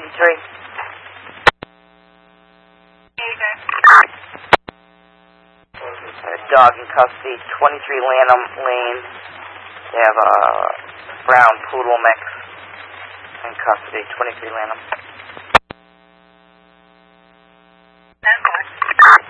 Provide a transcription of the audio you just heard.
93. Dog in custody, 23 Lanham Lane. They have a brown poodle mix in custody, 23 Lanham.